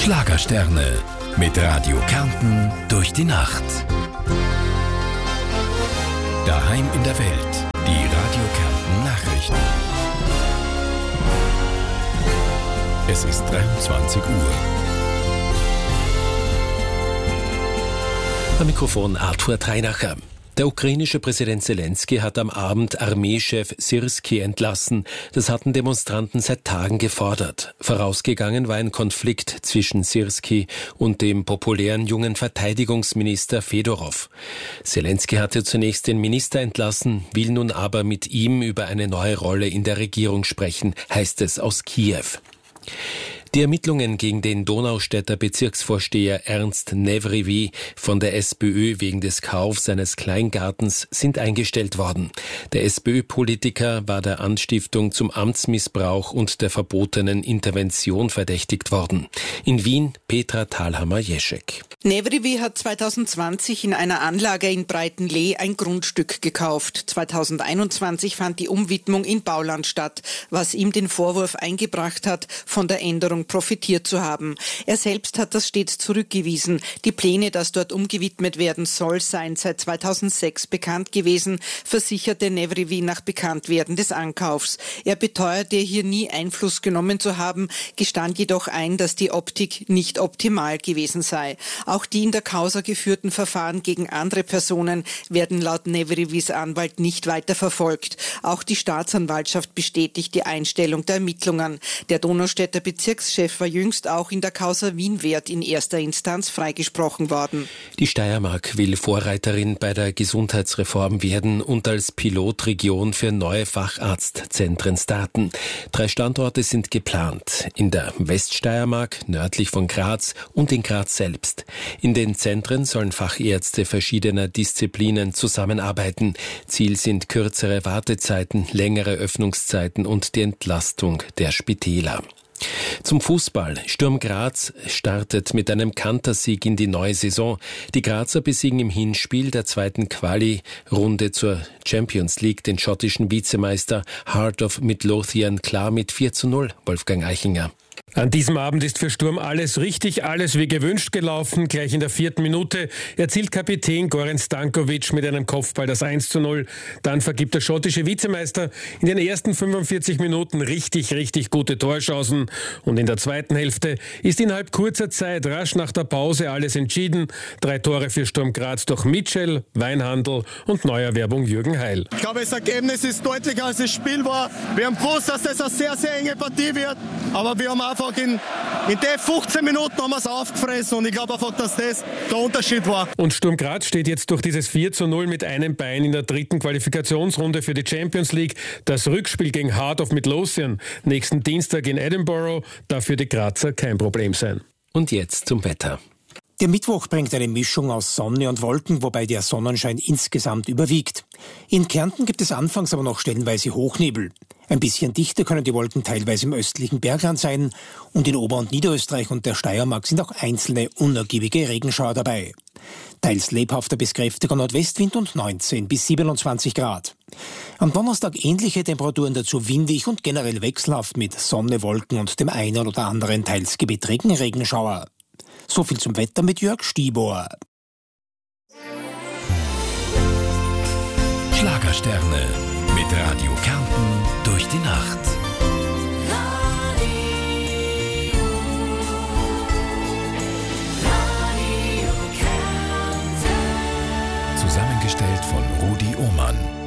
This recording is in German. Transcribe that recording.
Schlagersterne mit Radio Kärnten durch die Nacht. Daheim in der Welt, die Radio Kärnten Nachrichten. Es ist 23 Uhr. Am Mikrofon Arthur Treinacher. Der ukrainische Präsident Zelensky hat am Abend Armeechef Syrskyi entlassen. Das hatten Demonstranten seit Tagen gefordert. Vorausgegangen war ein Konflikt zwischen Syrskyi und dem populären jungen Verteidigungsminister Fedorov. Zelensky hatte zunächst den Minister entlassen, will nun aber mit ihm über eine neue Rolle in der Regierung sprechen, heißt es aus Kiew. Die Ermittlungen gegen den Donaustädter Bezirksvorsteher Ernst Nevrivi von der SPÖ wegen des Kaufs seines Kleingartens sind eingestellt worden. Der SPÖ-Politiker war der Anstiftung zum Amtsmissbrauch und der verbotenen Intervention verdächtigt worden. In Wien Petra Thalhammer-Jeschek. Nevrivi hat 2020 in einer Anlage in Breitenlee ein Grundstück gekauft. 2021 fand die Umwidmung in Bauland statt, was ihm den Vorwurf eingebracht hat, von der Änderung profitiert zu haben. Er selbst hat das stets zurückgewiesen. Die Pläne, dass dort umgewidmet werden soll, seien seit 2006 bekannt gewesen, versicherte Nevrivi nach Bekanntwerden des Ankaufs. Er beteuerte, hier nie Einfluss genommen zu haben, gestand jedoch ein, dass die Optik nicht optimal gewesen sei. Auch die in der Causa geführten Verfahren gegen andere Personen werden laut Nevrivis Anwalt nicht weiter verfolgt. Auch die Staatsanwaltschaft bestätigt die Einstellung der Ermittlungen. Der Donaustädter Bezirkschef war jüngst auch in der Causa Wienwert in erster Instanz freigesprochen worden. Die Steiermark will Vorreiterin bei der Gesundheitsreform werden und als Pilotregion für neue Facharztzentren starten. 3 Standorte sind geplant. In der Weststeiermark, nördlich von Graz und in Graz selbst. In den Zentren sollen Fachärzte verschiedener Disziplinen zusammenarbeiten. Ziel sind kürzere Wartezeiten, längere Öffnungszeiten und die Entlastung der Spitäler. Zum Fußball. Sturm Graz startet mit einem Kantersieg in die neue Saison. Die Grazer besiegen im Hinspiel der 2. Quali-Runde zur Champions League den schottischen Vizemeister Heart of Midlothian klar mit 4:0, Wolfgang Eichinger. An diesem Abend ist für Sturm alles richtig, alles wie gewünscht gelaufen. Gleich in der 4. Minute erzielt Kapitän Goran Stankovic mit einem Kopfball das 1:0. Dann vergibt der schottische Vizemeister in den ersten 45 Minuten richtig gute Torchancen. Und in der zweiten Hälfte ist innerhalb kurzer Zeit, rasch nach der Pause, alles entschieden. 3 Tore für Sturm Graz durch Mitchell, Weinhandl und Neuerwerbung Jürgen Heil. Ich glaube, das Ergebnis ist deutlicher als das Spiel war. Wir haben gewusst, dass das eine sehr enge Partie wird. Aber wir haben einfach in den 15 Minuten haben wir es aufgefressen und ich glaube einfach, dass das der Unterschied war. Und Sturm Graz steht jetzt durch dieses 4:0 mit einem Bein in der 3. Qualifikationsrunde für die Champions League. Das Rückspiel gegen Heart of Midlothian nächsten Dienstag in Edinburgh, darf für die Grazer kein Problem sein. Und jetzt zum Wetter. Der Mittwoch bringt eine Mischung aus Sonne und Wolken, wobei der Sonnenschein insgesamt überwiegt. In Kärnten gibt es anfangs aber noch stellenweise Hochnebel. Ein bisschen dichter können die Wolken teilweise im östlichen Bergland sein und in Ober- und Niederösterreich und der Steiermark sind auch einzelne unergiebige Regenschauer dabei. Teils lebhafter bis kräftiger Nordwestwind und 19 bis 27 Grad. Am Donnerstag ähnliche Temperaturen, dazu windig und generell wechselhaft mit Sonne, Wolken und dem einen oder anderen teils gewittrigen Regenschauer. So viel zum Wetter mit Jörg Stibor. Schlagersterne mit Radio Kärnten durch die Nacht. Zusammengestellt von Rudi Ohmann.